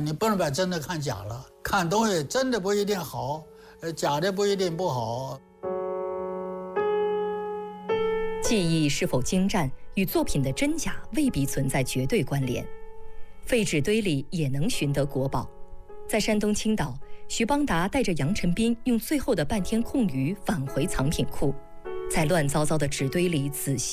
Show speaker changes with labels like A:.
A: 你不能把真的看假了。看东西真的不一定好，假的不一定不好。
B: 技艺是否精湛，与作品的真假未必存在绝对关联。废纸堆里也能寻得国宝。在山东青岛，徐邦达带着杨晨斌用最后的半天空余返回藏品库，在乱糟糟的纸堆里仔细